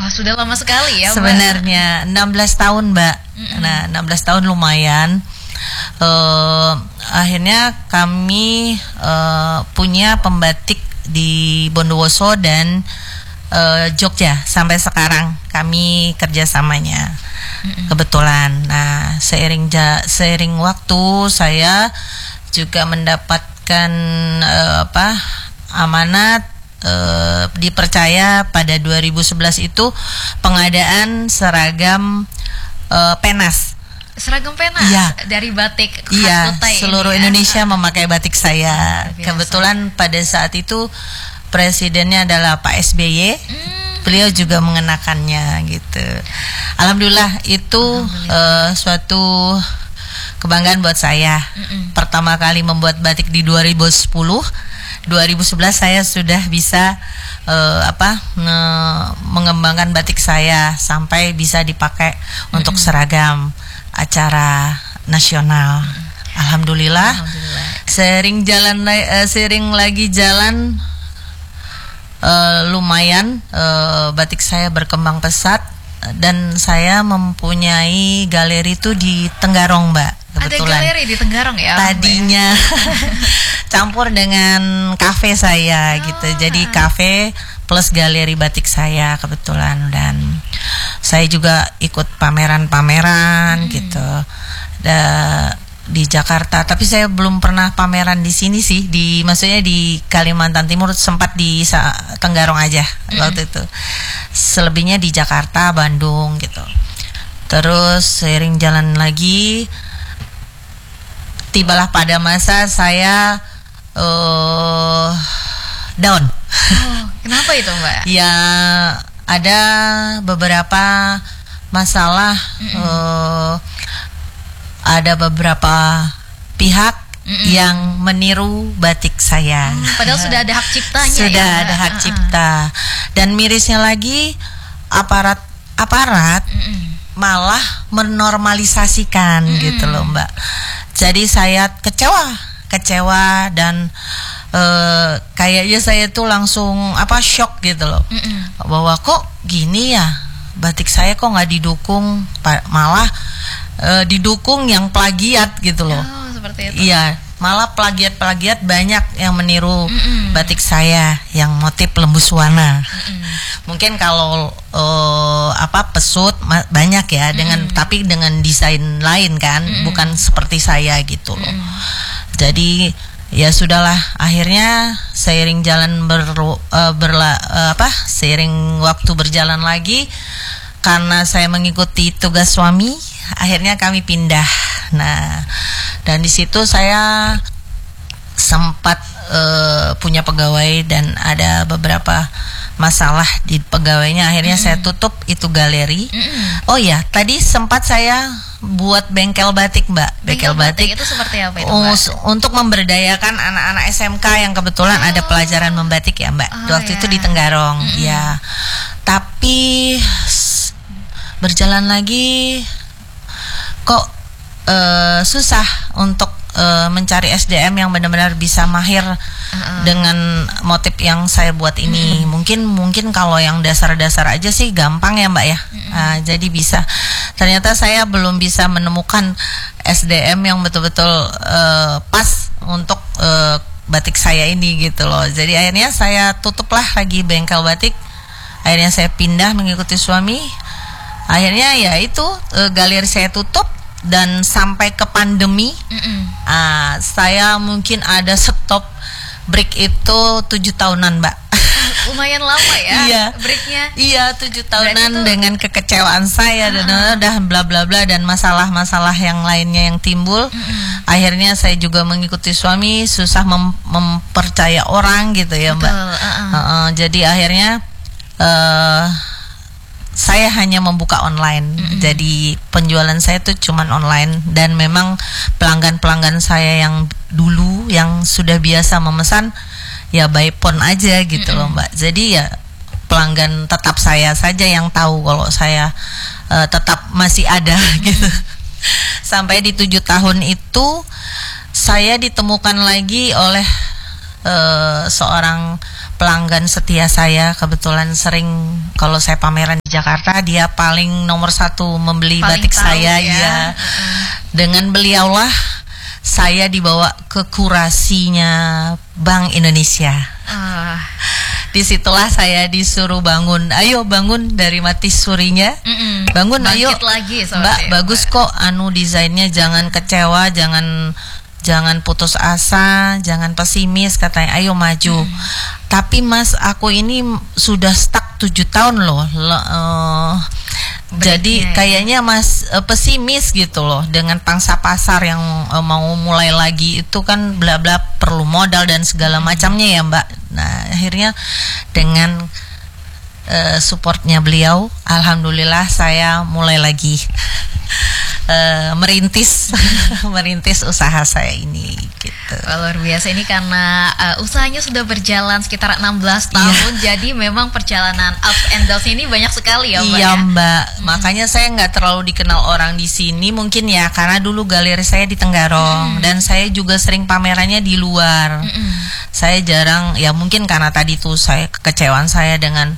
Wah, sudah lama sekali ya, Mbak. Sebenarnya 16 tahun, Mbak. Nah, 16 tahun lumayan. Akhirnya kami punya pembatik di Bondowoso dan Jogja sampai sekarang kami kerjasamanya. Kebetulan. Nah, seiring waktu saya juga mendapatkan amanat, dipercaya pada 2011 itu pengadaan seragam penas. Seragam penas dari batik Iya, Kutai seluruh ini, Indonesia memakai batik saya. Kebetulan pada saat itu presidennya adalah Pak SBY. Beliau juga mengenakannya gitu. Alhamdulillah itu suatu kebanggaan buat saya. Pertama kali membuat batik di 2010. 2011 saya sudah bisa mengembangkan batik saya sampai bisa dipakai untuk seragam acara nasional. Alhamdulillah. Sering lagi jalan lumayan, batik saya berkembang pesat dan saya mempunyai galeri itu di Tenggarong, Mbak. Kebetulan. Ada galeri di Tenggarong ya? Tadinya campur dengan kafe saya gitu. Jadi kafe plus galeri batik saya kebetulan, dan saya juga ikut pameran-pameran gitu. Di Jakarta, tapi saya belum pernah pameran di sini sih, maksudnya di Kalimantan Timur, sempat di Tenggarong aja waktu itu. Selebihnya di Jakarta, Bandung gitu. Terus seiring jalan lagi, tibalah pada masa saya down. Kenapa itu, Mbak? Ya, ada beberapa masalah. Ada beberapa pihak yang meniru batik saya. Padahal sudah ada hak ciptanya. Sudah ada hak cipta. Dan mirisnya lagi, aparat malah menormalisasikan gitu loh, Mbak. Jadi saya kecewa dan kayaknya saya tuh langsung shock gitu loh. Bahwa kok gini ya, batik saya kok nggak didukung, malah didukung yang plagiat gitu loh. Oh, seperti itu. Iya, malah plagiat banyak yang meniru batik saya yang motif lembus warna. Mungkin kalau pesut banyak ya, tapi dengan desain lain kan, bukan seperti saya gitu loh. Jadi ya sudahlah, akhirnya seiring seiring waktu berjalan lagi, karena saya mengikuti tugas suami, akhirnya kami pindah. Nah, dan di situ saya sempat punya pegawai dan ada beberapa masalah di pegawainya. Akhirnya saya tutup itu galeri. Oh ya, tadi sempat saya buat bengkel batik, Mbak. Bengkel batik itu seperti apa itu, Mbak? Untuk memberdayakan anak-anak SMK yang kebetulan ada pelajaran membatik ya, Mbak. Waktu itu di Tenggarong. Ya, tapi berjalan lagi kok susah untuk mencari SDM yang benar-benar bisa mahir dengan motif yang saya buat ini. Mungkin kalau yang dasar-dasar aja sih gampang ya, Mbak ya. Jadi bisa. Ternyata saya belum bisa menemukan SDM yang betul-betul pas untuk batik saya ini gitu loh. Jadi akhirnya saya tutuplah lagi bengkel batik. Akhirnya saya pindah mengikuti suami. Akhirnya ya itu galeri saya tutup, dan sampai ke pandemi saya mungkin ada stop break itu 7 tahunan, Mbak. Lumayan lama ya. Iya, breaknya. Iya, 7 tahunan dengan kekecewaan saya dan udah bla bla bla dan masalah-masalah yang lainnya yang timbul. Akhirnya saya juga mengikuti suami, susah mempercaya orang gitu ya, Mbak. Jadi akhirnya saya hanya membuka online. Jadi penjualan saya tuh cuman online, dan memang pelanggan-pelanggan saya yang dulu yang sudah biasa memesan ya by phone aja gitu loh, Mbak. Jadi ya pelanggan tetap saya saja yang tahu kalau saya tetap masih ada gitu. Sampai di 7 tahun itu saya ditemukan lagi oleh seorang pelanggan setia saya, kebetulan sering kalau saya pameran di Jakarta dia paling nomor satu membeli Paling batik tahu saya ya. Dengan beliaulah saya dibawa ke kurasinya Bank Indonesia. Disitulah saya disuruh bangun, ayo bangun dari mati surinya, bangun. Bangkit ayo lagi, Mbak, bagus kok desainnya, jangan kecewa, jangan putus asa, jangan pesimis, katanya, ayo maju. Tapi Mas, aku ini sudah stuck 7 tahun loh. Jadi kayaknya Mas pesimis gitu loh dengan pangsa pasar yang mau mulai lagi itu kan bla bla perlu modal dan segala macamnya ya Mbak. Nah, akhirnya dengan supportnya beliau, alhamdulillah saya mulai lagi merintis usaha saya ini gitu. Luar biasa, ini karena usahanya sudah berjalan sekitar 16 tahun, jadi memang perjalanan ups and downs ini banyak sekali ya Mbak. Iya Mbak, makanya saya nggak terlalu dikenal orang di sini mungkin ya, karena dulu galeri saya di Tenggarong dan saya juga sering pamerannya di luar. Saya jarang, ya mungkin karena tadi tuh saya kekecewaan saya dengan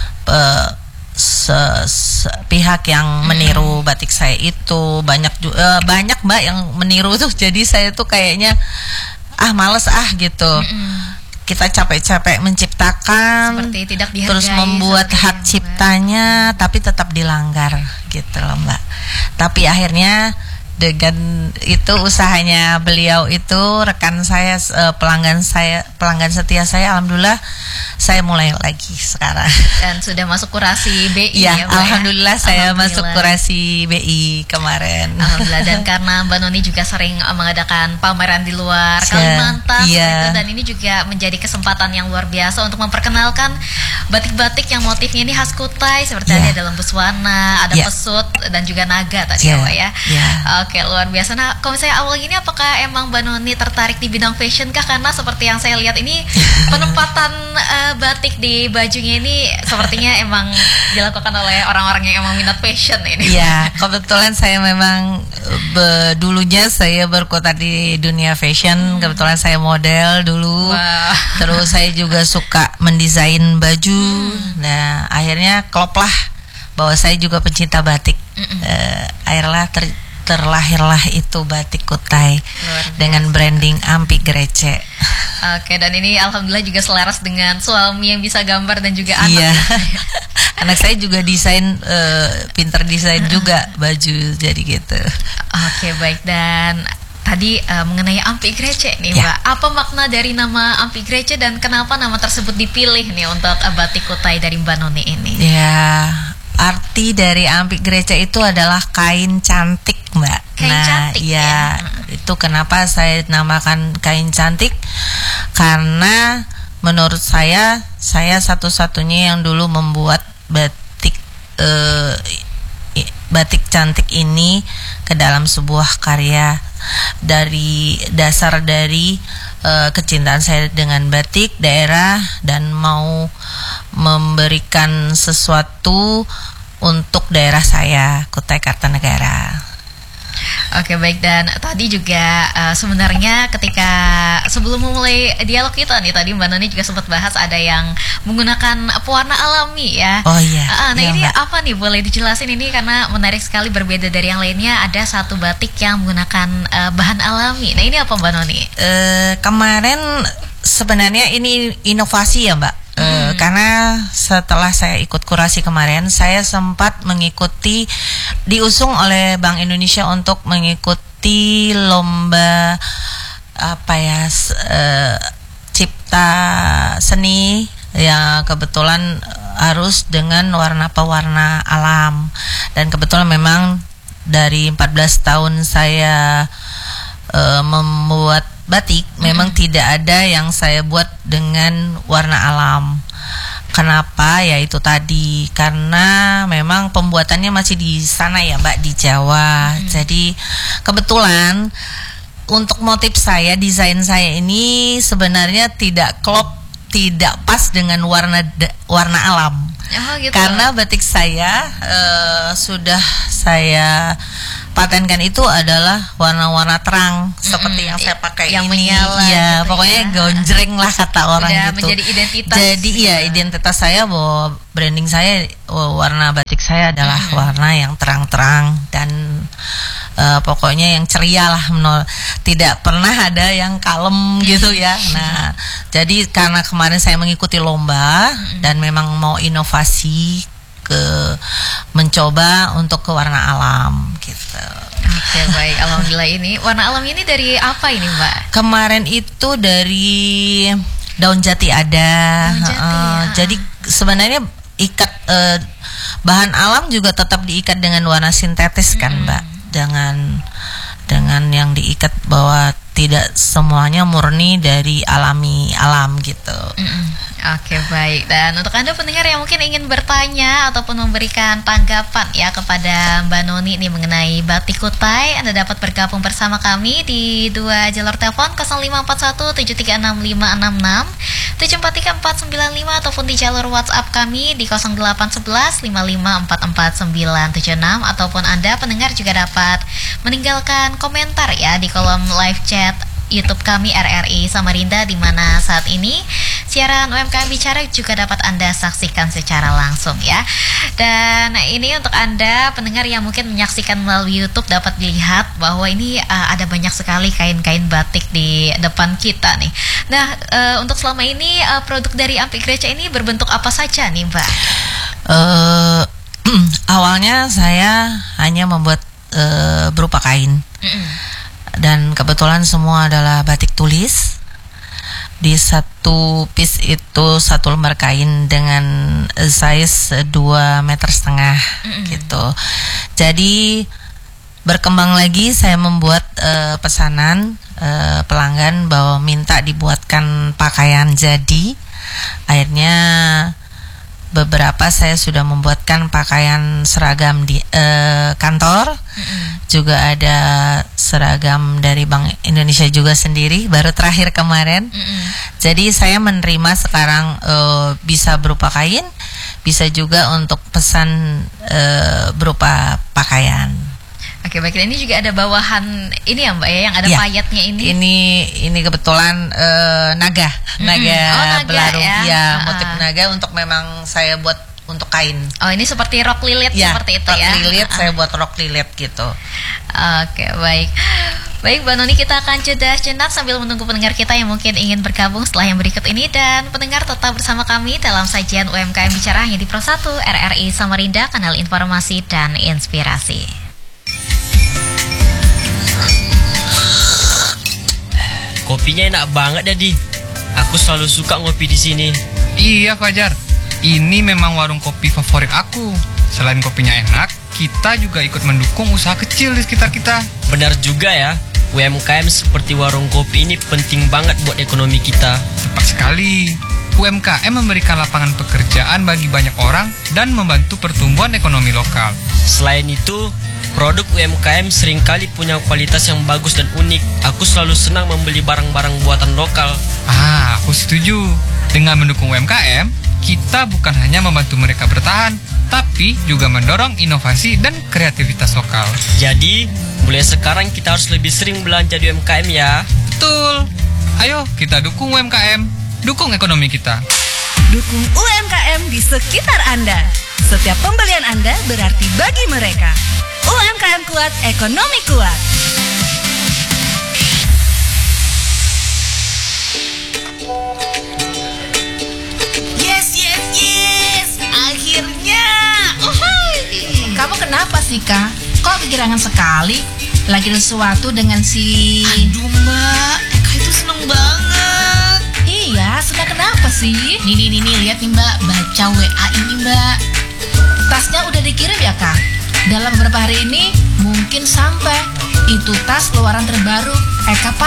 pihak yang meniru batik saya itu banyak Mbak yang meniru tuh, jadi saya tuh kayaknya males gitu. Kita capek-capek menciptakan, seperti tidak dihargai, terus membuat hak ciptanya tapi tetap dilanggar gitu loh Mbak. Tapi akhirnya dengan itu usahanya beliau itu, rekan saya, pelanggan setia saya, alhamdulillah saya mulai lagi sekarang. Dan sudah masuk kurasi BI ya Mbak, alhamdulillah saya masuk kurasi BI kemarin. Alhamdulillah. Dan karena Mbak Noni juga sering mengadakan pameran di luar Kalimantan gitu, dan ini juga menjadi kesempatan yang luar biasa untuk memperkenalkan batik-batik yang motifnya ini khas Kutai, seperti tadi ada lembus warna, ada pesut dan juga naga tadi ya Mbak ya. Oke, luar biasa. Nah, kalau saya awal ini, apakah emang Mbak Noni tertarik di bidang fashion kah? Karena seperti yang saya lihat ini penempatan batik di bajunya ini sepertinya emang dilakukan oleh orang-orang yang emang minat fashion ini. Iya, kebetulan saya memang dulunya saya berkutat di dunia fashion. Kebetulan saya model dulu. Terus saya juga suka mendesain baju. Nah, akhirnya klop lah bahwa saya juga pencinta batik. Akhirnya terlahirlah itu batik Kutai dengan branding Ampi Grece. Oke, dan ini alhamdulillah juga selaras dengan suami yang bisa gambar dan juga anak. Iya. Anak saya juga desain, pinter desain juga baju, jadi gitu. Oke, baik. Dan tadi mengenai Ampi Grece nih Mbak, apa makna dari nama Ampi Grece dan kenapa nama tersebut dipilih nih untuk batik Kutai dari Mbak Noni ini? Ya, arti dari Ampi Grece itu adalah kain cantik Mbak. Kain cantik ya. Itu kenapa saya namakan kain cantik, karena menurut saya satu-satunya yang dulu membuat batik cantik ini ke dalam sebuah karya, dari dasar dari kecintaan saya dengan batik daerah dan mau memberikan sesuatu untuk daerah saya, Kutai Kartanegara. Oke, baik. Dan tadi juga sebenarnya ketika sebelum memulai dialog kita nih, tadi Mbak Noni juga sempat bahas ada yang menggunakan pewarna alami ya. Oh iya. Nah ini apa nih, boleh dijelasin ini karena menarik sekali, berbeda dari yang lainnya. Ada satu batik yang menggunakan bahan alami. Nah ini apa Mbak Noni? Kemarin sebenarnya ini inovasi ya Mbak. Karena setelah saya ikut kurasi kemarin, saya sempat mengikuti, diusung oleh Bank Indonesia untuk mengikuti lomba cipta seni ya, kebetulan harus dengan warna pewarna alam, dan kebetulan memang dari 14 tahun saya membuat batik, memang tidak ada yang saya buat dengan warna alam. Kenapa? Ya itu tadi, karena memang pembuatannya masih di sana ya Mbak, di Jawa. Jadi kebetulan untuk motif saya, desain saya ini sebenarnya tidak klop, tidak pas dengan warna alam. Oh, gitu. Karena batik saya sudah saya patenkan itu adalah warna-warna terang seperti yang saya pakai yang ini. menyala Iya, gitu pokoknya gonjreng lah kata orang udah gitu. menjadi identitas. Jadi iya, identitas saya bahwa branding saya, warna batik saya adalah warna yang terang-terang dan pokoknya yang ceria lah, tidak pernah ada yang kalem gitu ya. Nah, jadi karena kemarin saya mengikuti lomba dan memang mau inovasi mencoba untuk ke warna alam gitu. Oke, baik. Alhamdulillah, ini warna alam ini dari apa ini, Mbak? Kemarin itu dari daun jati ada. Daun jati, ya. Jadi sebenarnya ikat bahan alam juga tetap diikat dengan warna sintetis kan, Mbak. Dengan yang diikat bahwa tidak semuanya murni dari alam gitu. Oke, baik. Dan untuk Anda pendengar yang mungkin ingin bertanya ataupun memberikan tanggapan ya kepada Mbak Noni nih mengenai batik Kutai, Anda dapat bergabung bersama kami di 2 jalur telepon 0541736566, 7434495 ataupun di jalur WhatsApp kami di 081155449976, ataupun Anda pendengar juga dapat meninggalkan komentar ya di kolom live chat YouTube kami RRI Samarinda, di mana saat ini siaran UMKM Bicara juga dapat Anda saksikan secara langsung ya. Dan ini untuk Anda pendengar yang mungkin menyaksikan melalui YouTube dapat dilihat bahwa ini ada banyak sekali kain-kain batik di depan kita nih. Nah, untuk selama ini produk dari Ampik Greca ini berbentuk apa saja nih, Mbak? Awalnya saya hanya membuat berupa kain. Dan kebetulan semua adalah batik tulis. Di satu piece itu 1 lembar kain dengan size 2,5 meter gitu. Jadi berkembang lagi, saya membuat pesanan pelanggan bahwa minta dibuatkan pakaian jadi. Akhirnya beberapa saya sudah membuatkan pakaian seragam di kantor. Juga ada seragam dari Bank Indonesia juga sendiri, baru terakhir kemarin. Jadi saya menerima sekarang bisa berupa kain, bisa juga untuk pesan berupa pakaian. Oke, baik. Ini juga ada bawahan ini ya, Mbak ya, yang ada payetnya ini. Ini kebetulan naga belarung ya, motif naga untuk memang saya buat untuk kain. Oh, ini seperti rok lilit ya, seperti itu ya. Rok lilit, saya buat rok lilit gitu. Oke, baik. Baik, Mbak Noni, kita akan jeda sejenak sambil menunggu pendengar kita yang mungkin ingin bergabung setelah yang berikut ini. Dan pendengar tetap bersama kami dalam sajian UMKM Bicara hanya di Pro 1 RRI Samarinda, kanal informasi dan inspirasi. Kopinya enak banget, Dadi. Aku selalu suka ngopi di sini. Iya, Fajar. Ini memang warung kopi favorit aku. Selain kopinya enak, kita juga ikut mendukung usaha kecil di sekitar kita. Benar juga ya. UMKM seperti warung kopi ini penting banget buat ekonomi kita. Tepat sekali. UMKM memberikan lapangan pekerjaan bagi banyak orang dan membantu pertumbuhan ekonomi lokal. Selain itu, produk UMKM seringkali punya kualitas yang bagus dan unik. Aku selalu senang membeli barang-barang buatan lokal. Aku setuju. Dengan mendukung UMKM, kita bukan hanya membantu mereka bertahan, tapi juga mendorong inovasi dan kreativitas lokal. Jadi, mulai sekarang kita harus lebih sering belanja di UMKM ya. Betul. Ayo kita dukung UMKM, dukung ekonomi kita. Dukung UMKM di sekitar Anda. Setiap pembelian Anda berarti bagi mereka. UMKM kuat, ekonomi kuat. Yes, akhirnya. Kamu kenapa sih, Kak? Kok kegirangan sekali? Lagi ada sesuatu dengan si... Aduh, Mbak, Kak itu seneng banget. Iya, senang kenapa sih? Nih, lihat nih, Mbak, baca WA ini, Mbak. Tasnya udah dikirim ya, Kak? Dalam beberapa hari ini mungkin sampai. Itu tas keluaran terbaru Eka